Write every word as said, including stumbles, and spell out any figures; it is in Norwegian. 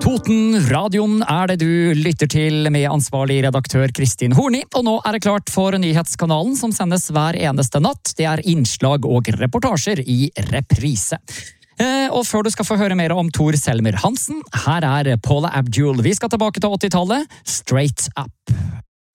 Toten, radioen er det du lytter til med ansvarlig redaktør Kristin Horni, og nå er det klart for nyhetskanalen som sendes hver eneste natt. Det er innslag og reportasjer i reprise. Eh, og før du skal få høre mer om Tor Selmer Hansen, her er Paula Abdul. Vi skal tilbake til åttitallet, Straight Up.